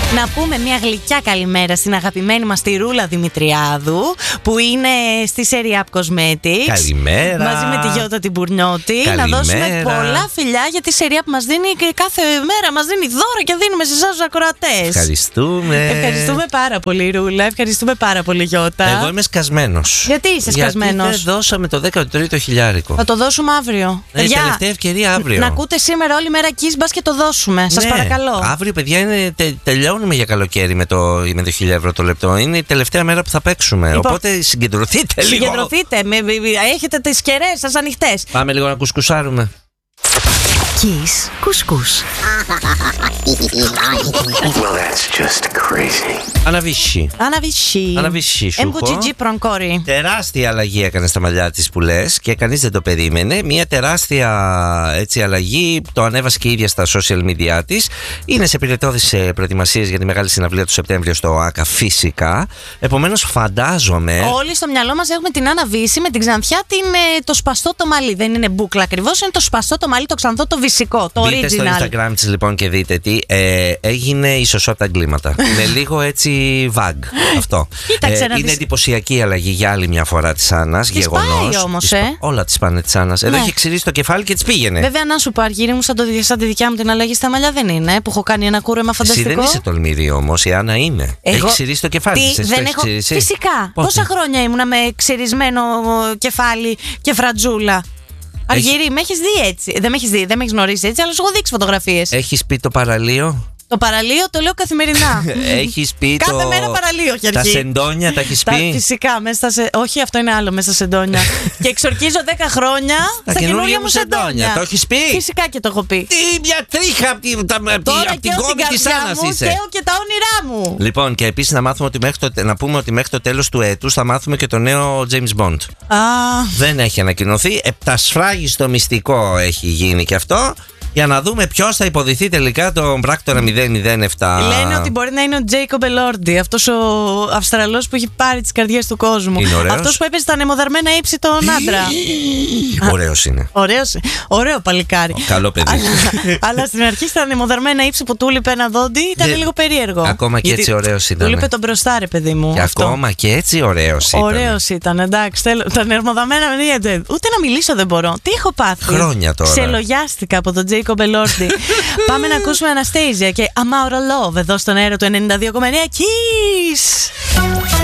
Να πούμε μια γλυκιά καλημέρα στην αγαπημένη μας τη Ρούλα Δημητριάδου, που είναι στη Σεριά Κοσμέτιξ. Καλημέρα. Μαζί με τη Γιώτα την Μπουρνιώτη. Καλημέρα. Να δώσουμε πολλά φιλιά για τη Σεριά που μας δίνει και κάθε μέρα μας δίνει δώρα και δίνουμε σε εσάς τους ακροατές. Ευχαριστούμε. Ευχαριστούμε πάρα πολύ, Ρούλα. Ευχαριστούμε πάρα πολύ, Γιώτα. Εγώ είμαι σκασμένος. Γιατί είσαι σκασμένος? Γιατί δεν δώσαμε το 13ο χιλιάρικο. Θα το δώσουμε αύριο. Είναι η τελευταία ευκαιρία αύριο. Να ακούτε σήμερα όλη μέρα Kiss Bass και το δώσουμε. Σας παρακαλώ. Αύριο, παιδιά, τελειώνουμε για καλοκαίρι με το 1.000 ευρώ το λεπτό. Είναι η τελευταία μέρα που θα παίξουμε. Λοιπόν, οπότε συγκεντρωθείτε λίγο. Συγκεντρωθείτε. Έχετε τις κεραίες σας ανοιχτές. Πάμε λίγο να κουσκουσάρουμε. Kiss Κουσκούς. Well, that's just crazy. Αναβίσχυ. Εμπουτζιτζι προνκόρι. Τεράστια αλλαγή έκανε στα μαλλιά της που λες και κανείς δεν το περίμενε. Μια τεράστια έτσι, αλλαγή. Το ανέβασε και η ίδια στα social media της. Είναι σε πυρετώδεις προετοιμασίες για τη μεγάλη συναυλία του Σεπτέμβριο στο ΆΚΑ, φυσικά. Επομένως, φαντάζομαι. Όλοι στο μυαλό μας έχουμε την Άννα Βύση με την Ξανθιά, το σπαστό το μαλλί. Δεν είναι μπούκλα ακριβώς, είναι το σπαστό το μαλλί, το ξανθό, το φυσικό, το Μπείτε original. στο Instagram της λοιπόν και δείτε τι. Έγινε ισοσό από τα εγκλήματα. Με λίγο έτσι vag αυτό. Είναι εντυπωσιακή η αλλαγή για άλλη μια φορά της Άννας. Της πάει όμως, όλα τις πάνε της Άννας. Εδώ έχει ξηρίσει το κεφάλι και της πήγαινε. Βέβαια, να σου πω, Αργύρι μου, σαν τη δικιά μου την αλλαγή στα μαλλιά δεν είναι. Που έχω κάνει ένα κούρεμα φανταστικό. Εσύ δεν είσαι τολμηρή όμως, η Άννα είναι. Έχει ξηρίσει το κεφάλι της. Δεν έχω. Φυσικά. Πότε? Πόσα χρόνια ήμουνα με ξυρισμένο κεφάλι και φρατζούλα. Αργύρι, με έχεις δει έτσι. Δεν με έχεις δει, δεν με έχεις γνωρίσει έτσι, αλλά σου έχω δείξει φωτογραφίες. Έχεις πει το παραλίο? Το παραλίο το λέω καθημερινά. Έχεις πει κάθε μέρα παραλίο έχει τα αρχίσει. σεντόνια τα έχεις πει? Φυσικά, όχι, αυτό είναι άλλο, μέσα στα σεντόνια. Και εξορκίζω 10 χρόνια στα καινούργια μου σεντόνια. Το έχεις πει? Φυσικά και το έχω πει. Τι μια τρίχα από την κόμη της Άννας είσαι. Καίω και τα όνειρά μου. Λοιπόν, και επίσης να πούμε ότι μέχρι το τέλος του έτους θα μάθουμε και το νέο James Bond. Δεν έχει ανακοινωθεί. Επτασφράγιστο μυστικό έχει γίνει και αυτό. Για να δούμε ποιος θα υποδηθεί τελικά τον πράκτορα 007. Λένε ότι μπορεί να είναι ο Τζέικομπ Ελόρντι, αυτός ο Αυστραλός που έχει πάρει τις καρδιές του κόσμου. Είναι ωραίος. Αυτός που έπαιζε τα ανεμοδαρμένα ύψη τον άντρα. Ωραίος είναι. Ωραίο παλικάρι. Καλό παιδί. Αλλά στην αρχή στα ανεμοδαρμένα ύψη που του λείπε ένα δόντι ήταν λίγο περίεργο. Ακόμα και έτσι ωραίος ήταν. Του λείπε τον μπροστά, ρε παιδί μου. Και ακόμα και έτσι ωραίος ήταν. Ωραίος ήταν, εντάξει. Τα ανεμοδαρμένα ούτε να μιλήσω δεν μπορώ. Τι έχω πάθει. Χρόνια τώρα. Ξελογιάστηκα από τον Jacob Elordi. Πάμε να ακούσουμε Anastasia και Amount of Love εδώ στον αέρα του 92,9 Kiss.